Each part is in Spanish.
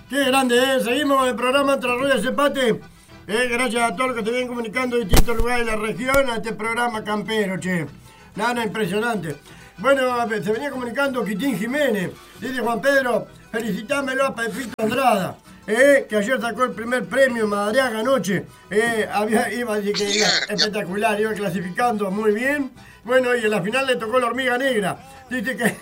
Qué grande, Seguimos con el programa Entre Ruedas y Empate. Gracias a todos los que te vienen comunicando de distintos lugares de la región a este programa campero, che. Nada, impresionante. Bueno, se venía comunicando Quitín Jiménez. Dice Juan Pedro, felicitámelo a Pepito Andrada. Que ayer sacó el primer premio en Madariaga anoche. Iba a decir que era espectacular, iba clasificando muy bien. Bueno, y en la final le tocó la hormiga negra. Dice que...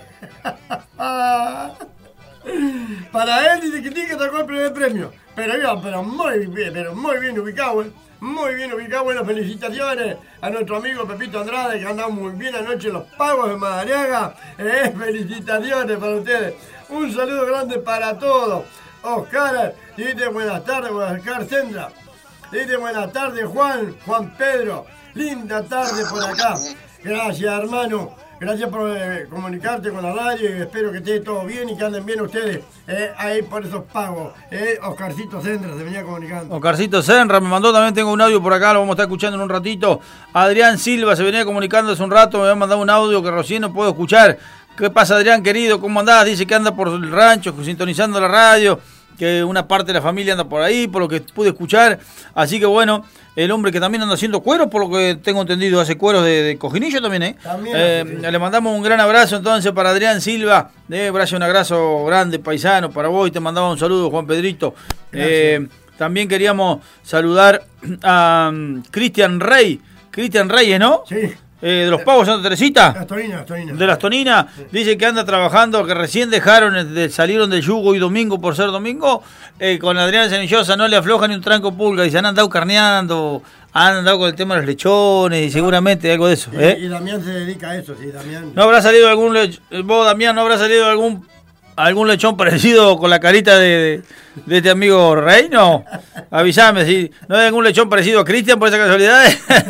Para él dice que tiene que tocó el primer premio. Pero muy bien ubicado, Muy bien ubicado. Bueno, felicitaciones a nuestro amigo Pepito Andrade, que andaba muy bien anoche en los pagos de Madariaga. Felicitaciones para ustedes. Un saludo grande para todos. Oscar, dice buenas tardes, Oscar Sendra. Dice buenas tardes, Juan Pedro. Linda tarde por acá. Gracias, hermano. Gracias por comunicarte con la radio y espero que esté todo bien y que anden bien ustedes ahí por esos pagos. Oscarcito Sendra se venía comunicando. Oscarcito Sendra me mandó, también tengo un audio por acá, lo vamos a estar escuchando en un ratito. Adrián Silva se venía comunicando hace un rato, me había mandado un audio que recién no puedo escuchar. ¿Qué pasa, Adrián, querido? ¿Cómo andás? Dice que anda por el rancho, sintonizando la radio, que una parte de la familia anda por ahí, por lo que pude escuchar. Así que bueno, el hombre que también anda haciendo cueros, por lo que tengo entendido, hace cueros de cojinillo también, También. Le mandamos un gran abrazo entonces para Adrián Silva. Un abrazo grande, paisano, para vos. Y te mandaba un saludo, Juan Pedrito. También queríamos saludar a Cristian Rey. Cristian Reyes, ¿no? Sí. De los pagos de Santa Teresita. Las Toninas. De las Toninas. Sí. Dice que anda trabajando, que recién salieron del yugo y domingo por ser domingo. Con Adrián Cenillosa no le afloja ni un tranco pulga. Y se han andado carneando, han andado con el tema de los lechones y seguramente algo de eso. Y Damián se dedica a eso, sí, Damián. ¿No habrá salido vos, Damián, no habrá salido algún lechón parecido con la carita de este amigo Rey? No. Avísame, si no hay algún lechón parecido a Cristian por esa casualidad.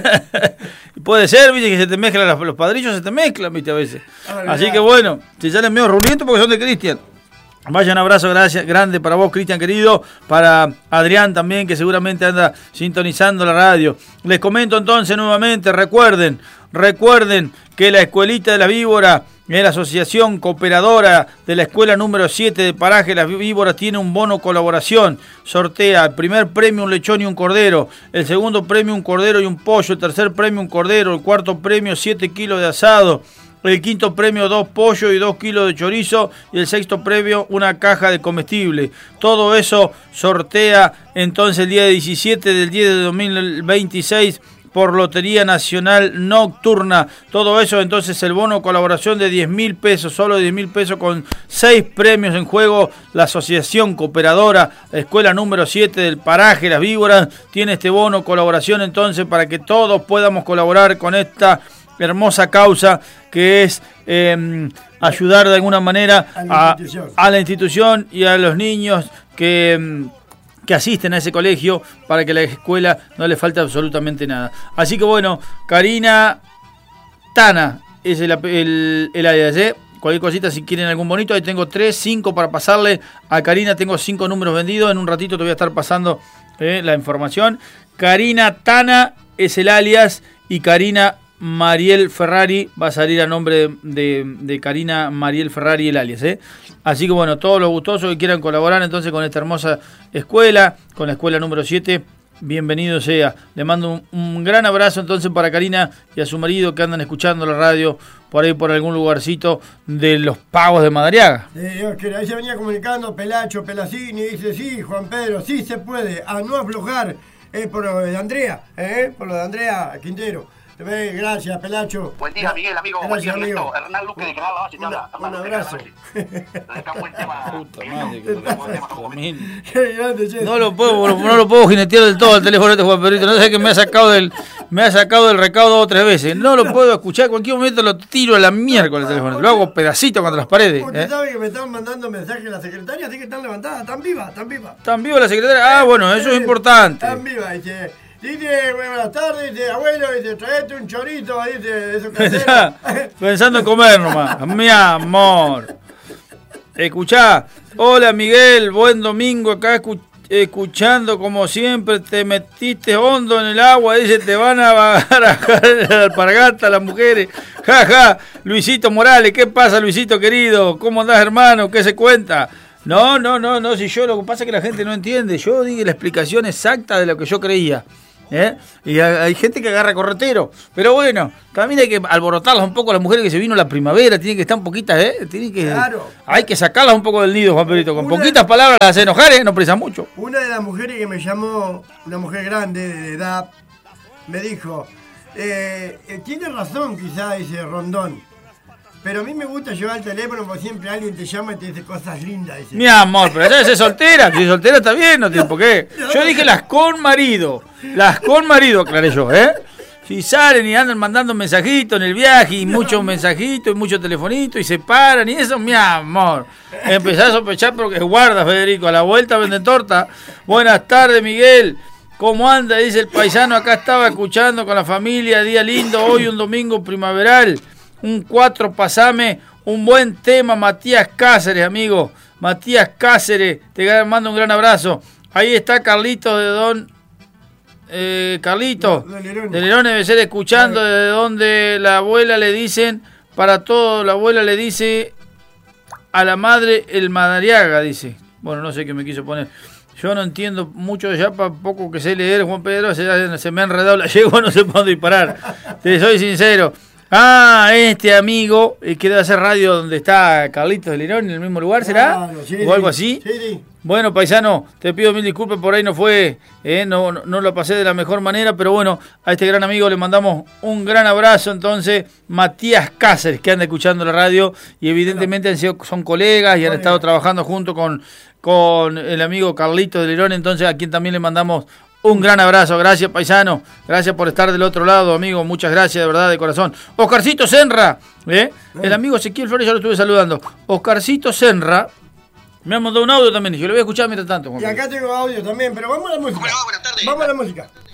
Puede ser, viste, que se te mezclan los padrillos, se te mezclan, viste, a veces. Así que bueno, si salen medio rulientos porque son de Cristian. Vaya un abrazo grande para vos, Cristian, querido. Para Adrián también, que seguramente anda sintonizando la radio. Les comento entonces nuevamente, recuerden que la Escuelita de la Víbora, la Asociación Cooperadora de la Escuela número 7 de Paraje Las Víboras, tiene un bono colaboración. Sortea el primer premio un lechón y un cordero, el segundo premio un cordero y un pollo, el tercer premio un cordero, el cuarto premio 7 kilos de asado, el quinto premio 2 pollos y 2 kilos de chorizo y el sexto premio una caja de comestible. Todo eso sortea entonces el día 17 del 10 de 2026 por Lotería Nacional Nocturna. Todo eso entonces el bono colaboración de 10.000 pesos, solo 10.000 pesos con 6 premios en juego. La Asociación Cooperadora, la Escuela número 7 del Paraje Las Víboras, tiene este bono colaboración entonces para que todos podamos colaborar con esta hermosa causa que es ayudar de alguna manera a la institución y a los niños que asisten a ese colegio para que a la escuela no le falte absolutamente nada. Así que bueno, Karina Tana es el alias, Cualquier cosita, si quieren algún bonito, ahí tengo 5 para pasarle a Karina. Tengo 5 números vendidos, en un ratito te voy a estar pasando la información. Karina Tana es el alias y Karina Mariel Ferrari va a salir a nombre de Karina Mariel Ferrari el alias, Así que bueno, todos los gustosos que quieran colaborar entonces con esta hermosa escuela, con la escuela número 7, bienvenido sea. Le mando un gran abrazo entonces para Karina y a su marido que andan escuchando la radio por ahí por algún lugarcito de los pagos de Madariaga. Ahí se venía comunicando Pelacini, dice sí, Juan Pedro, sí se puede, a no aflojar, por lo de Andrea, por lo de Andrea Quintero. Gracias, Pelacho. Buen día, Miguel, amigo. Gracias, buen día, amigo. Ernesto. Hernán Luque de Canal La Base te habla. Un abrazo. Está un buen tema. Puta madre, no lo puedo jinetear del todo el teléfono de Juan Pedrito. No sé que me ha sacado del recaudo 2 o 3 veces. No lo puedo escuchar. En cualquier momento lo tiro a la mierda el teléfono. Lo hago pedacito contra las paredes. Usted sabe que me están mandando mensajes a la secretaria, así que están levantadas, están vivas. ¿Están vivas la secretaria? Ah, bueno, eso es importante. Están vivas, dice, buenas tardes, dice, abuelo, dice, traete un chorito, dice, de su casera. Pensando en comer nomás, mi amor. Escuchá, hola Miguel, buen domingo, acá escuchando como siempre, te metiste hondo en el agua, dice, te van a bajar la alpargata las mujeres. Ja, Luisito Morales, ¿qué pasa, Luisito querido? ¿Cómo andás, hermano? ¿Qué se cuenta? No, si yo lo que pasa es que la gente no entiende. Yo di la explicación exacta de lo que yo creía. Y hay gente que agarra corretero. Pero bueno, también hay que alborotarlas un poco a las mujeres que se vino la primavera. Tienen que estar un poquitas, Claro. Hay que sacarlas un poco del nido, Juan Pedrito. Con poquitas palabras las hace enojar, no precisa mucho. Una de las mujeres que me llamó, una mujer grande de edad, me dijo, tiene razón quizá ese Rondón, pero a mí me gusta llevar el teléfono porque siempre alguien te llama y te dice cosas lindas. Dice. Mi amor, pero ella es soltera. Si es soltera está bien, no tiene por qué. Yo dije las con marido, aclaré yo, Si salen y andan mandando mensajitos en el viaje y muchos mensajitos y muchos telefonitos y se paran y eso, mi amor. Empezás a sospechar porque guarda, Federico. A la vuelta venden torta. Buenas tardes, Miguel. ¿Cómo anda? Dice el paisano. Acá estaba escuchando con la familia. Día lindo. Hoy un domingo primaveral. Un 4, pasame un buen tema. Matías Cáceres, amigo. Matías Cáceres. Te mando un gran abrazo. Ahí está Carlitos de Don... Carlito de Lerón debe ser escuchando desde donde la abuela le dicen para todo, la abuela le dice a la madre el Madariaga, dice. Bueno, no sé qué me quiso poner. Yo no entiendo mucho, ya para poco que sé leer, Juan Pedro, se me ha enredado la yegua, no sé por dónde disparar. Te soy sincero. Este amigo que debe hacer radio donde está Carlitos de Lerón, en el mismo lugar, ¿será? Sí, o algo así. Sí. Bueno, paisano, te pido mil disculpas, por ahí no fue, no lo pasé de la mejor manera, pero bueno, a este gran amigo le mandamos un gran abrazo. Entonces, Matías Cáceres, que anda escuchando la radio y evidentemente son colegas y han estado trabajando junto con el amigo Carlito de Lerón, entonces a quien también le mandamos un gran abrazo. Gracias, paisano, gracias por estar del otro lado, amigo, muchas gracias, de verdad, de corazón. Oscarcito Senra, el amigo Ezequiel Flores, ya lo estuve saludando. Oscarcito Senra me ha mandado un audio también, yo lo voy a escuchar mientras tanto. Y acá tengo audio también, pero vamos a la música. Buenas tardes. Vamos a la música.